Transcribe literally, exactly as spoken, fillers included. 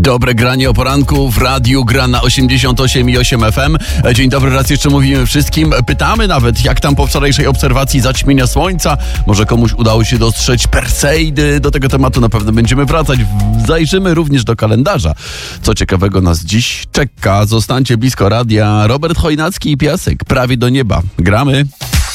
Dobre granie o poranku w radiu Gra na osiemdziesiąt osiem i osiem F M. Dzień dobry, raz jeszcze mówimy wszystkim. Pytamy nawet, jak tam po wczorajszej obserwacji zaćmienia słońca. Może komuś udało się dostrzec Perseidy. Do tego tematu na pewno będziemy wracać. Zajrzymy również do kalendarza. Co ciekawego nas dziś czeka. Zostańcie blisko radia. Robert Chojnacki i Piasek. Prawie do nieba. Gramy.